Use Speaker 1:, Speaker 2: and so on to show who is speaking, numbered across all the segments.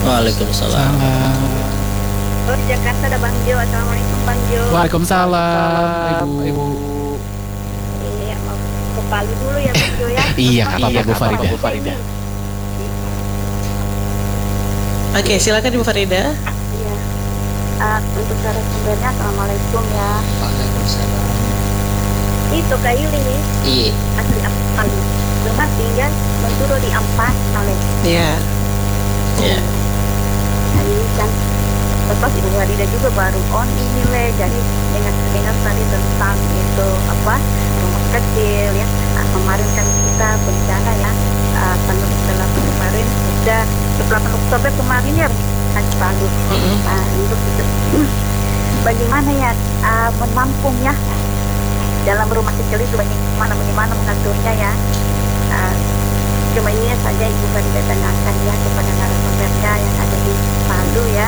Speaker 1: Waalaikumsalam.
Speaker 2: Oh, di Jakarta ada Bang Jo. Assalamualaikum Bang Jo.
Speaker 3: Waalaikumsalam, Ibu.
Speaker 2: Iya, mau ke Palu dulu ya Bang Jo ya.
Speaker 3: Iya, apa-apa Bu Farida.
Speaker 4: Oke, silakan Ibu Farida.
Speaker 2: Iya. Untuk narasumbernya Assalamualaikum ya.
Speaker 1: Waalaikumsalam.
Speaker 2: Itu Kak Yuli
Speaker 1: Iya.
Speaker 2: asli Palu. Rumah tinggal menurut di Ampas Malek.
Speaker 4: Iya.
Speaker 1: Iya.
Speaker 2: Hari ini kan lepas Ibu Farida juga baru on ini le, jadi dengan tadi tentang itu apa rumah kecil ya. Kemarin kan kita bencana ya, tanggal 8 kemarin sudah 8 Oktober kemarin ya kan Palu. Untuk itu bagaimana ya menampung ya dalam rumah kecil itu bagaimana mengaturnya ya. Cuma ini saja Ibu Farida tanyakan ya kepada narasumbernya yang ada di Palu ya.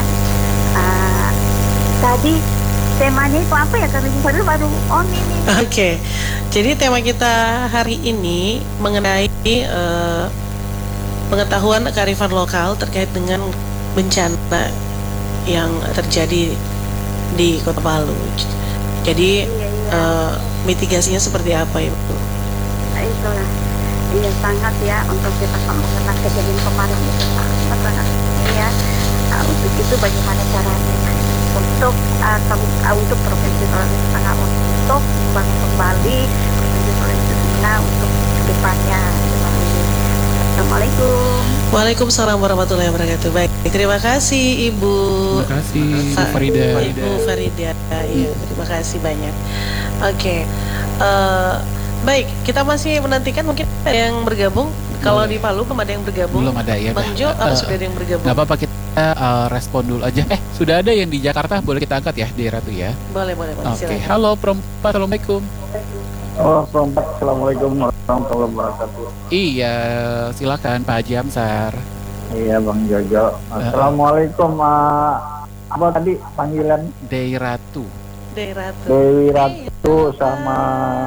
Speaker 2: Tadi temanya itu apa ya, karena Ibu Farida baru on ini.
Speaker 4: Oke. Jadi tema kita hari ini mengenai pengetahuan kearifan lokal terkait dengan bencana yang terjadi di Kota Palu. Jadi mitigasinya seperti apa Ibu?
Speaker 2: Itulah. Iya sangat ya, untuk kita mengenal kejadian kemarin itu sangat ya. Untuk itu bagaimana caranya untuk untuk Provinsi Sulawesi Tengah untuk bangun kembali Provinsi Sulawesi Tengah untuk depannya. Assalamualaikum.
Speaker 4: Waalaikumsalam warahmatullahi wabarakatuh. Baik, terima kasih Ibu.
Speaker 3: Terima kasih Bu Farida.
Speaker 4: Ibu Farida. Iya, terima kasih banyak. Oke. Baik, kita masih menantikan mungkin ada yang bergabung. Kalau di Palu belum ada yang bergabung.
Speaker 3: Belum ada ya.
Speaker 4: Bang Jo, sudah ada yang bergabung?
Speaker 3: Nggak apa-apa, kita respon dulu aja. Sudah ada yang di Jakarta, boleh kita angkat ya di Ratu ya.
Speaker 4: Boleh.
Speaker 3: Oke,
Speaker 4: Silakan.
Speaker 3: halo Perempat, Assalamualaikum.
Speaker 5: Assalamualaikum warahmatullahi wabarakatuh.
Speaker 3: Iya, silakan Pak Haji Amsar.
Speaker 5: Iya Bang Jojo. Assalamualaikum. Apa tadi panggilan?
Speaker 3: Dei Ratu.
Speaker 5: Dewi Ratu sama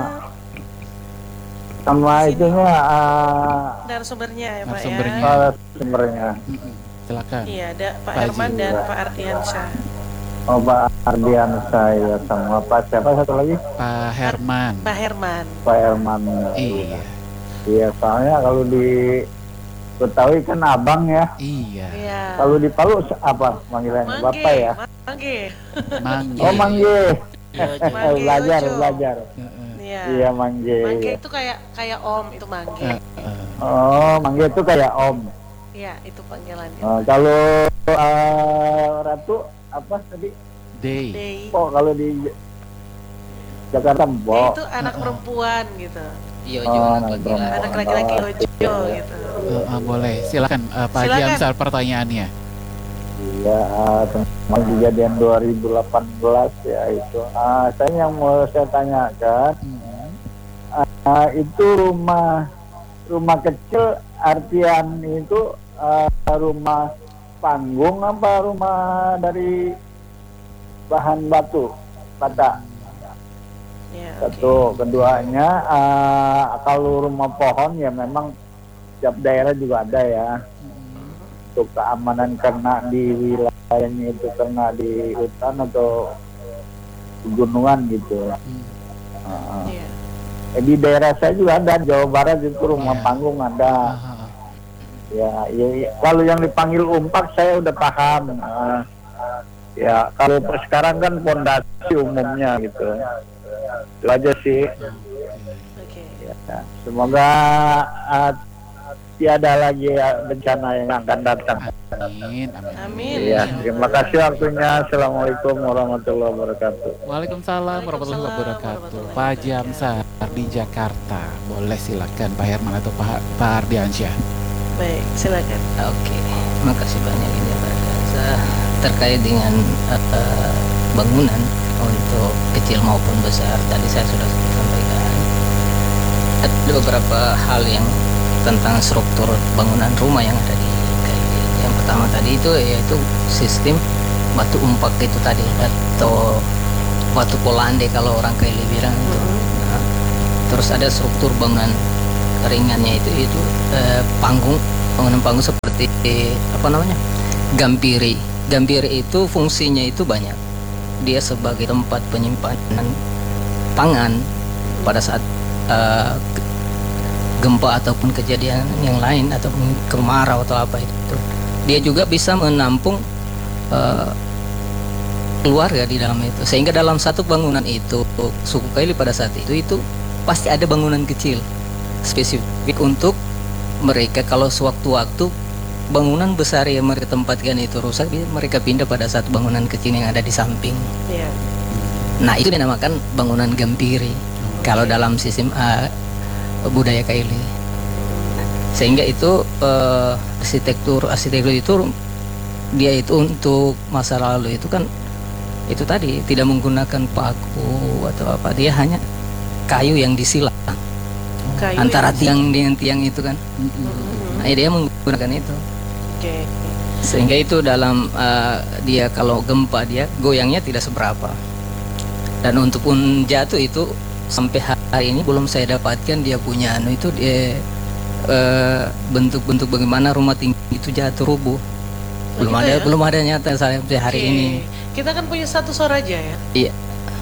Speaker 5: itunya
Speaker 4: Narasumbernya ya Pak
Speaker 3: Narasumbernya.
Speaker 4: ya.
Speaker 5: sumbernya.
Speaker 3: Silakan.
Speaker 4: Iya, ada Pak
Speaker 3: Pak
Speaker 4: Herman
Speaker 3: Haji.
Speaker 4: dan Pak Ardiansyah.
Speaker 5: Oh Pak Ardian saya sama Pak siapa satu lagi?
Speaker 3: Pak Herman.
Speaker 4: Pak Herman.
Speaker 5: Pak Herman.
Speaker 3: Iya.
Speaker 5: Iya soalnya kalau di Betawi kan abang ya.
Speaker 3: Iya.
Speaker 4: Iya.
Speaker 5: Kalau di Palu apa panggilannya? Bapak ya?
Speaker 4: Mangge.
Speaker 3: Mangge.
Speaker 5: Oh Mangge.
Speaker 4: Mangge,
Speaker 5: belajar.
Speaker 4: Iya.
Speaker 5: Iya Mangge.
Speaker 4: Mangge itu kayak Om, itu Mangge.
Speaker 5: Oh Mangge itu kayak Om.
Speaker 4: Iya, itu panggilannya.
Speaker 5: Kalau Ratu apa tadi?
Speaker 3: Dei.
Speaker 4: Dei.
Speaker 5: Oh kalau di Jakarta
Speaker 4: Dei
Speaker 5: Mbok.
Speaker 4: itu anak perempuan gitu.
Speaker 1: Iya,
Speaker 5: anak
Speaker 1: laki-laki.
Speaker 4: Anak laki-laki Ojo gitu.
Speaker 3: Boleh, silakan Pak Haji
Speaker 4: Silakan.
Speaker 3: Amsar pertanyaannya.
Speaker 5: Iya, tentang kejadian 2018 ya itu. Saya yang mau saya tanyakan, itu rumah kecil artian itu rumah panggung apa rumah dari bahan batu bata?
Speaker 4: Ya,
Speaker 5: Satu, keduanya kalau rumah pohon ya memang setiap daerah juga ada ya. Untuk keamanan karena di wilayahnya itu karena di hutan atau pegunungan gitu.
Speaker 4: Iya.
Speaker 5: Di daerah saya juga ada, Jawa Barat itu rumah panggung ada. Ya, kalau yang dipanggil umpak saya udah paham. Ya, kalau sekarang kan pondasi umumnya gitu. Itu aja sih.
Speaker 4: Oke.
Speaker 5: Ya, semoga tiada lagi bencana yang akan datang.
Speaker 3: Amin.
Speaker 4: Amin.
Speaker 5: Iya, terima kasih waktunya. Assalamualaikum warahmatullahi wabarakatuh.
Speaker 3: Waalaikumsalam warahmatullahi wabarakatuh. Pak Haji Amsar di Jakarta. Boleh silakan Pak Herman atau Pak Ardiansyah.
Speaker 4: Baik, silakan.
Speaker 1: Oke, makasih banyak ini Pak. Terkait dengan bangunan untuk kecil maupun besar, tadi saya sudah sampaikan. Ada beberapa hal yang tentang struktur bangunan rumah yang ada di KIB. Yang pertama tadi itu yaitu sistem batu umpak itu tadi atau batu polande kalau orang KIB bilang itu. Nah, terus ada struktur bangunan ringannya itu bangunan panggung seperti apa namanya Gampiri. Gampiri itu fungsinya itu banyak. Dia sebagai tempat penyimpanan pangan pada saat gempa ataupun kejadian yang lain ataupun kemarau atau apa itu. Dia juga bisa menampung keluarga di dalam itu. Sehingga dalam satu bangunan itu, suku Kaili pada saat itu pasti ada bangunan kecil spesifik untuk mereka. Kalau sewaktu-waktu bangunan besar yang mereka tempatkan itu rusak, mereka pindah pada saat bangunan kecil yang ada di samping.
Speaker 4: Iya.
Speaker 1: Nah, itu dinamakan bangunan Gampiri kalau dalam sistem budaya Kaili. Sehingga itu arsitektur itu dia itu untuk masa lalu itu kan itu tadi tidak menggunakan paku atau apa, dia hanya kayu yang disilang
Speaker 4: Kayu
Speaker 1: antara
Speaker 4: yang-
Speaker 1: tiang dengan tiang itu kan. Nah, dia menggunakan itu.
Speaker 4: Oke.
Speaker 1: Sehingga itu dalam dia kalau gempa dia goyangnya tidak seberapa. Dan untuk pun jatuh itu sampai hari ini belum saya dapatkan dia punya itu dia bentuk-bentuk bagaimana rumah tinggi itu jatuh rubuh. Belum
Speaker 4: gitu
Speaker 1: ada
Speaker 4: ya?
Speaker 1: belum ada nyata sampai hari
Speaker 4: Oke.
Speaker 1: ini.
Speaker 4: Kita kan punya satu Soraja ya.
Speaker 1: Iya.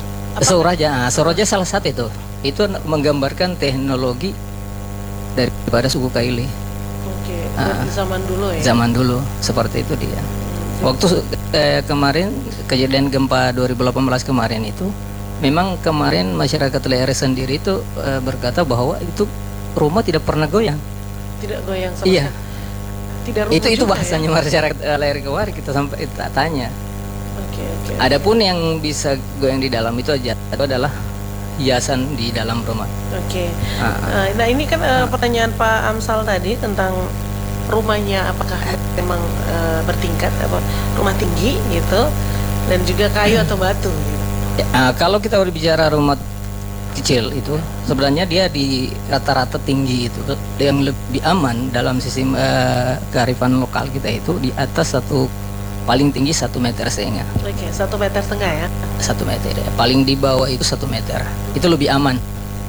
Speaker 1: Soraja salah satu itu. Itu menggambarkan teknologi daripada suku Kaili.
Speaker 4: Oke. Dari zaman dulu ya.
Speaker 1: Zaman dulu seperti itu dia. Waktu kemarin kejadian gempa 2018 kemarin itu, memang kemarin masyarakat Lere sendiri itu berkata bahwa itu rumah tidak pernah goyang.
Speaker 4: Tidak goyang sama
Speaker 1: Iya.
Speaker 4: sekali. Tidak rubuh
Speaker 1: Itu
Speaker 4: juga
Speaker 1: bahasanya
Speaker 4: ya?
Speaker 1: masyarakat Lere kemarin kita sampai tanya.
Speaker 4: Oke.
Speaker 1: Adapun yang bisa goyang di dalam itu adalah hiasan di dalam rumah.
Speaker 4: Oke.
Speaker 1: Ah,
Speaker 4: Nah, ini kan pertanyaan Pak Amsal tadi tentang rumahnya apakah memang bertingkat apa rumah tinggi gitu dan juga kayu atau batu gitu.
Speaker 1: Kalau kita berbicara rumah kecil itu sebenarnya dia di rata-rata tinggi itu. Yang lebih aman dalam sistem kearifan lokal kita itu di atas paling tinggi 1,5 meter.
Speaker 4: Oke, 1,5 meter ya.
Speaker 1: 1 meter ya. Paling di bawah itu 1 meter. Itu lebih aman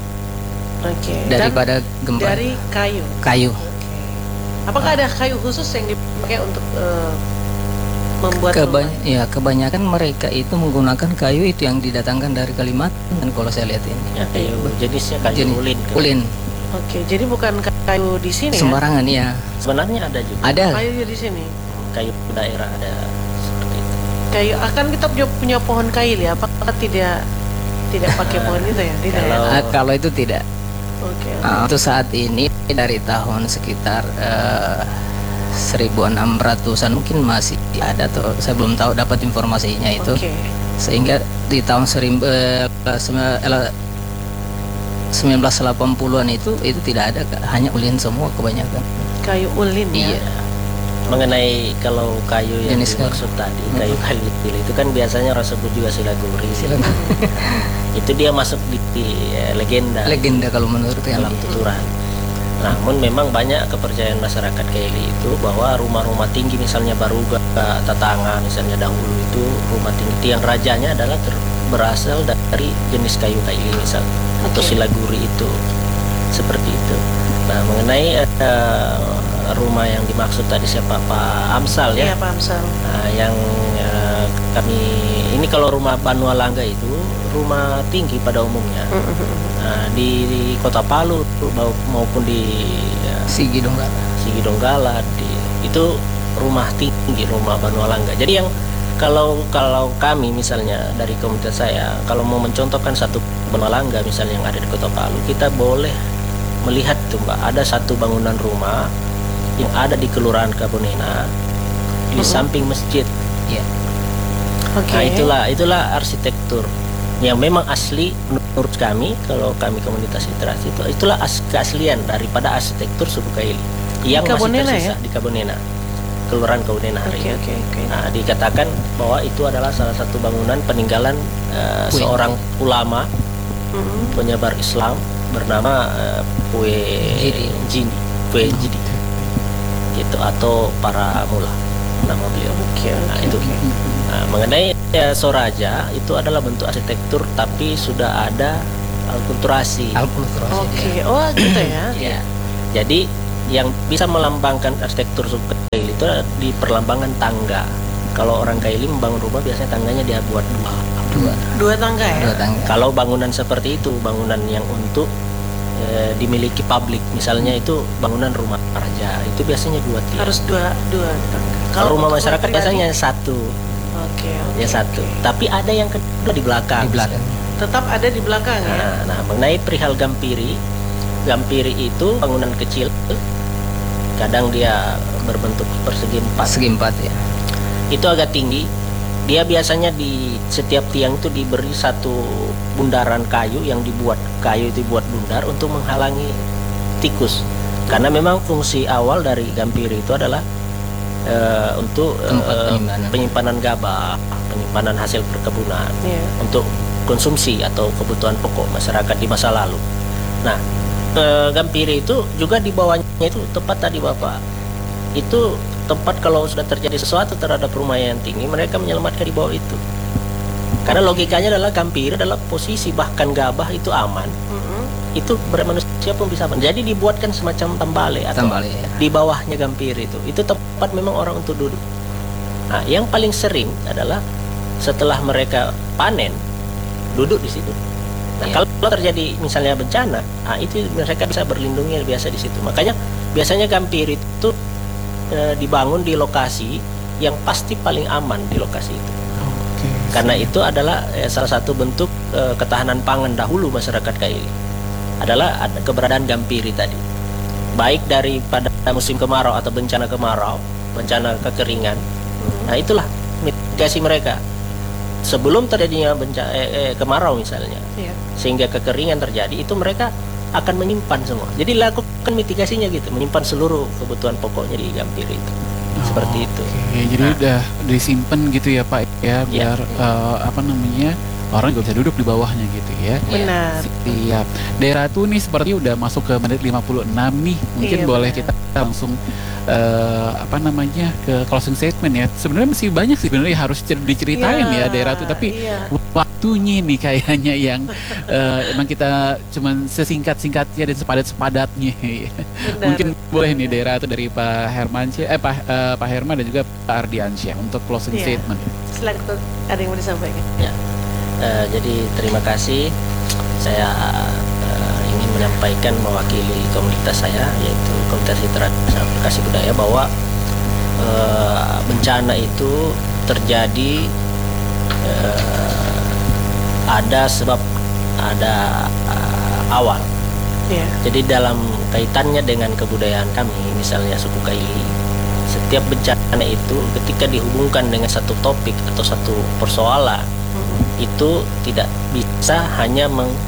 Speaker 4: Oke.
Speaker 1: daripada
Speaker 4: Dan
Speaker 1: gempa
Speaker 4: dari kayu.
Speaker 1: kayu.
Speaker 4: Oke. Apakah ada kayu khusus yang dipakai untuk membuat rumah?
Speaker 1: Kebanyakan mereka itu menggunakan kayu itu yang didatangkan dari Kalimantan kalau saya lihat ini.
Speaker 6: Ya, kayu jenisnya kayu
Speaker 1: Jenis-
Speaker 6: ulin. kan?
Speaker 1: Ulin
Speaker 4: Oke, jadi bukan kayu di sini ya?
Speaker 1: sembarangan ya.
Speaker 6: Sebenarnya ada juga
Speaker 1: Ada.
Speaker 4: Kayu di sini.
Speaker 6: kayu daerah ada seperti itu.
Speaker 4: Kayu akan kita punya pohon kail ya? Apakah tidak pakai pohon itu ya? Tidak ya?
Speaker 6: Kalau-
Speaker 1: Kalau itu tidak.
Speaker 4: Oke.
Speaker 1: Untuk saat ini dari tahun sekitar 1600-an mungkin masih ada atau saya belum tahu dapat informasinya itu.
Speaker 4: Oke.
Speaker 1: Sehingga di tahun 1980-an itu tidak ada, hanya ulin semua kebanyakan.
Speaker 4: Kayu ulin ya.
Speaker 1: Iya.
Speaker 6: Mengenai kalau kayu yang
Speaker 1: Jenis
Speaker 6: dimaksud tadi, kayu kecil itu kan biasanya orang sebut juga silaguri.
Speaker 1: Silakan.
Speaker 6: Itu dia masuk di legenda
Speaker 1: Legenda kalau menurut
Speaker 6: dalam
Speaker 1: kami.
Speaker 6: tuturan. Namun memang banyak kepercayaan masyarakat Kaili itu bahwa rumah-rumah tinggi misalnya Baruga, Tatanga misalnya dahulu itu rumah tinggi tiang rajanya adalah berasal dari jenis kayu Kaili misal atau
Speaker 4: Oke.
Speaker 6: silaguri itu seperti itu. Nah mengenai rumah yang dimaksud tadi siapa Pak Amsal ya?
Speaker 4: Iya, Pak Amsal.
Speaker 6: Nah, yang kami ini kalau rumah Banua Langga itu rumah tinggi pada umumnya. Nah, di Kota Palu maupun di
Speaker 1: Sigi Donggala.
Speaker 6: Sigi Donggala itu rumah tinggi rumah Banua Langga. Jadi yang kalau kami misalnya dari komunitas saya kalau mau mencontohkan satu Banua Langga misalnya yang ada di Kota Palu, kita boleh melihat tuh Mbak ada satu bangunan rumah yang ada di Kelurahan Kabonena di samping masjid.
Speaker 1: Iya.
Speaker 4: Oke.
Speaker 6: Nah, itulah arsitektur yang memang asli menurut kami kalau kami komunitas literasi itulah keaslian daripada arsitektur suku Kaili yang masih
Speaker 4: Kabonena
Speaker 6: tersisa
Speaker 4: ya?
Speaker 6: di Kabonena, Kelurahan Kabonena hari ini.
Speaker 4: Oke.
Speaker 6: Nah, dikatakan bahwa itu adalah salah satu bangunan peninggalan seorang ulama penyebar Islam bernama Pue Jidi gitu atau para mula nama beliau. Nah, itu. Nah, mengenai Soraja itu adalah bentuk arsitektur tapi sudah ada alkulturasi.
Speaker 1: Alkulturasi.
Speaker 4: Oke. Oh, gitu ya.
Speaker 6: Ya. Jadi yang bisa melambangkan arsitektur suku Kaili itu di perlambangan tangga. Kalau orang Kaili membangun rumah biasanya tangganya dia buat
Speaker 4: Dua tangga ya?
Speaker 1: dua tangga.
Speaker 6: Kalau bangunan seperti itu, bangunan yang untuk dimiliki publik, misalnya itu bangunan rumah raja, itu biasanya 2 tiang.
Speaker 4: Harus dua tangga.
Speaker 6: Kalau rumah
Speaker 4: untuk
Speaker 6: masyarakat
Speaker 4: pribadi?
Speaker 6: biasanya 1,
Speaker 4: Oke.
Speaker 6: ya 1. Tapi ada yang kedua di belakang.
Speaker 1: Di belakang.
Speaker 4: Tetap ada di belakang ya?
Speaker 6: Nah, mengenai perihal gampiri itu bangunan kecil, kadang dia berbentuk persegi 4.
Speaker 1: Segi 4 ya.
Speaker 6: Itu agak tinggi. Dia biasanya di setiap tiang itu diberi satu bundaran kayu yang dibuat bundar untuk menghalangi tikus. Karena memang fungsi awal dari gampiri itu adalah untuk
Speaker 1: Tempat
Speaker 6: penyimpanan gabah, penyimpanan hasil perkebunan,
Speaker 4: Iya.
Speaker 6: untuk konsumsi atau kebutuhan pokok masyarakat di masa lalu. Nah, gampiri itu juga di bawahnya itu tepat tadi Bapak. Itu tempat kalau sudah terjadi sesuatu terhadap rumah yang tinggi, mereka menyelamatkan di bawah itu. Karena logikanya adalah gampiri adalah posisi bahkan gabah itu aman. Itu manusia pun bisa aman. Jadi dibuatkan semacam tambale atau
Speaker 1: Tambale, ya.
Speaker 6: di bawahnya gampiri itu tempat memang orang untuk duduk. Nah, yang paling sering adalah setelah mereka panen duduk di situ. Nah,
Speaker 1: Iya.
Speaker 6: kalau terjadi misalnya bencana, itu mereka bisa berlindungi biasa di situ. Makanya biasanya gampiri itu dibangun di lokasi yang pasti paling aman di lokasi itu.
Speaker 3: Oke.
Speaker 6: Karena itu adalah salah satu bentuk ketahanan pangan dahulu masyarakat Kaili. Adalah keberadaan gampiri tadi. Baik daripada musim kemarau atau bencana kemarau, bencana kekeringan. Nah, itulah mitigasi mereka. Sebelum terjadinya kemarau misalnya,
Speaker 4: Iya.
Speaker 6: sehingga kekeringan terjadi, itu mereka akan menyimpan semua. Jadi lakukan mitigasinya gitu, menyimpan seluruh kebutuhan pokoknya di gampiri itu. Seperti itu.
Speaker 3: Oke, jadi udah disimpan gitu ya Pak ya, biar orang juga bisa duduk di bawahnya gitu ya.
Speaker 4: Benar.
Speaker 3: Siap. Daerah tuh nih seperti udah masuk ke menit 56 nih. Mungkin
Speaker 4: Iya,
Speaker 3: boleh
Speaker 4: benar.
Speaker 3: kita langsung ke closing statement ya. Sebenarnya masih banyak sih sebenarnya harus diceritain
Speaker 4: Iya,
Speaker 3: ya daerah tuh, tapi
Speaker 4: iya.
Speaker 3: waktunya nih kayaknya yang emang kita cuman sesingkat-singkatnya dan sepadat-sepadatnya.
Speaker 4: Benar.
Speaker 3: Mungkin boleh nih daerah itu dari Pak Hermansyah, Pak Herman dan juga Pak Ardiansyah untuk closing
Speaker 4: Iya.
Speaker 3: statement.
Speaker 4: Silakan, ada yang mau disampaikan?
Speaker 6: Ya. Jadi terima kasih. Saya ingin menyampaikan mewakili komunitas saya, yaitu Komunitas Literasi Aplikasi Budaya, bahwa bencana itu terjadi ada sebab, ada awal.
Speaker 4: Iya.
Speaker 6: Jadi dalam kaitannya dengan kebudayaan kami, misalnya suku Kaili, setiap bencana itu ketika dihubungkan dengan satu topik atau satu persoalan, itu tidak bisa hanya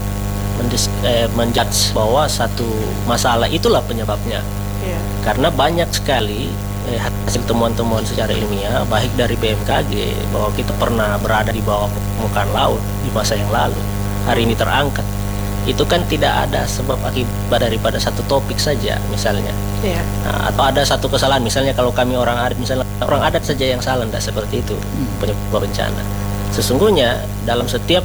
Speaker 6: menjudge bahwa satu masalah itulah penyebabnya.
Speaker 4: Iya.
Speaker 6: Karena banyak sekali hasil temuan-temuan secara ilmiah, baik dari BMKG, bahwa kita pernah berada di bawah permukaan laut di masa yang lalu, hari ini terangkat. Itu kan tidak ada sebab akibat daripada satu topik saja misalnya.
Speaker 4: Iya.
Speaker 6: Nah, atau ada satu kesalahan, misalnya kalau kami orang adat, misalnya orang adat saja yang salah, tidak seperti itu penyebab bencana. Sesungguhnya dalam setiap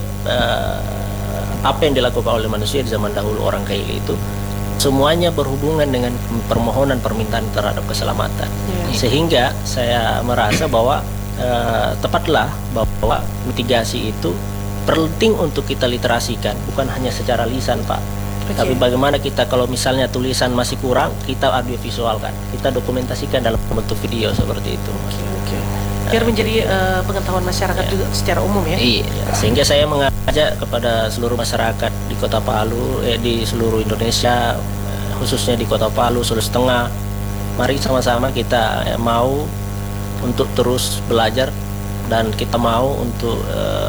Speaker 6: apa yang dilakukan oleh manusia di zaman dahulu orang Kaili itu semuanya berhubungan dengan permohonan permintaan terhadap keselamatan.
Speaker 4: Iya.
Speaker 6: Sehingga saya merasa bahwa tepatlah bahwa mitigasi itu penting untuk kita literasikan, bukan hanya secara lisan Pak.
Speaker 4: Oke.
Speaker 6: Tapi bagaimana kita, kalau misalnya tulisan masih kurang, kita audiovisualkan, kita dokumentasikan dalam bentuk video seperti itu.
Speaker 4: Oke. Biar menjadi pengetahuan masyarakat juga secara umum ya.
Speaker 6: Iya, sehingga saya mengajak kepada seluruh masyarakat di Kota Palu, di seluruh Indonesia, khususnya di Kota Palu, Sulawesi Tengah, mari sama-sama kita mau untuk terus belajar, dan kita mau untuk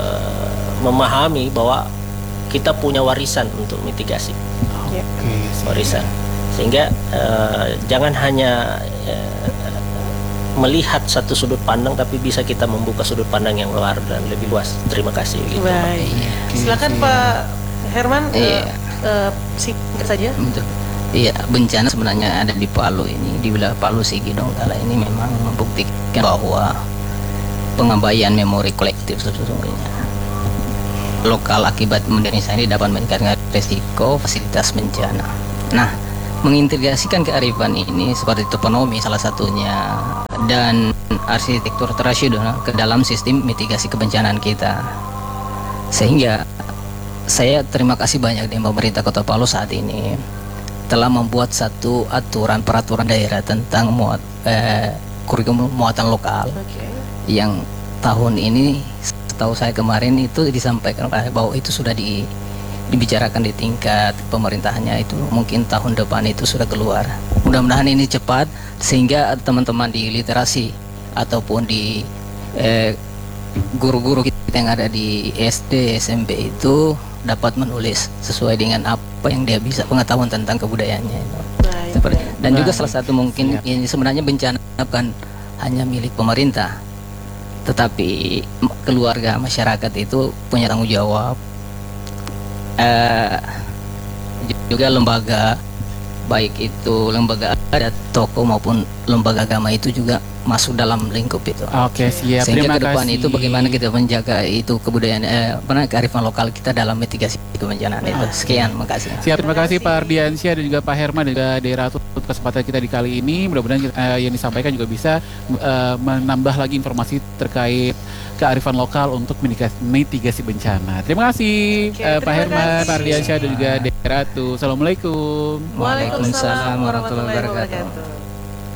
Speaker 6: memahami bahwa kita punya warisan untuk mitigasi,
Speaker 3: Oke, siap.
Speaker 6: warisan. Sehingga jangan hanya melihat satu sudut pandang, tapi bisa kita membuka sudut pandang yang luar dan lebih luas. Terima kasih. Gitu.
Speaker 4: Baik. Silakan Pak Herman,
Speaker 1: Iya.
Speaker 4: singkat saja.
Speaker 1: Betul. Iya, bencana sebenarnya ada di Palu ini, di wilayah Palu Sigi Donggala ini memang membuktikan bahwa pengabaian memori kolektif sesungguhnya lokal akibat modernisasi dapat meningkatkan risiko fasilitas bencana. Nah, mengintegrasikan kearifan ini seperti toponomi salah satunya dan arsitektur tradisional ke dalam sistem mitigasi kebencanaan kita. Sehingga saya terima kasih banyak dengan pemerintah Kota Palu saat ini telah membuat satu peraturan daerah tentang kurikulum muatan lokal yang tahun ini setahu saya kemarin itu disampaikan bahwa itu sudah dibicarakan di tingkat pemerintahannya, itu mungkin tahun depan itu sudah keluar. Mudah-mudahan ini cepat sehingga teman-teman di literasi ataupun di guru-guru kita yang ada di SD, SMP itu dapat menulis sesuai dengan apa yang dia bisa pengetahuan tentang kebudayaannya itu. Dan juga salah satu mungkin ini sebenarnya bencana bukan hanya milik pemerintah, tetapi keluarga masyarakat itu punya tanggung jawab. Juga lembaga, baik itu lembaga adat, tokoh maupun lembaga agama itu juga masuk dalam lingkup itu.
Speaker 3: Oke, siap.
Speaker 1: Sehingga
Speaker 3: Terima
Speaker 1: ke depan
Speaker 3: kasih.
Speaker 1: itu bagaimana kita menjaga itu kebudayaan kearifan lokal kita dalam mitigasi kebencanaan itu. Sekian, makasih.
Speaker 3: Siap, terima kasih Pak Ardiansyah dan juga Pak Herman dan juga Daerah untuk kesempatan kita di kali ini. Mudah-mudahan yang disampaikan juga bisa menambah lagi informasi terkait kearifan lokal untuk mitigasi bencana. Terima kasih
Speaker 4: Oke,
Speaker 3: Pak
Speaker 4: terima
Speaker 3: Herman,
Speaker 4: kasih.
Speaker 3: Pak Ardiansyah dan juga Daerah. Assalamualaikum.
Speaker 1: Waalaikumsalam warahmatullahi wabarakatuh.